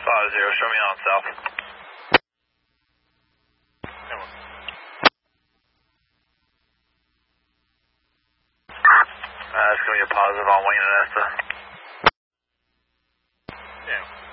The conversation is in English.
50, show me on south. It's going to be a positive on Wayne and Esta. Yeah.